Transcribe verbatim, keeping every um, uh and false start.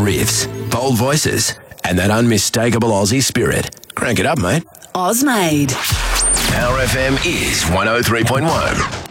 riffs, bold voices, and that unmistakable Aussie spirit. Crank it up, mate. Ozmade. Our F M is one oh three point one.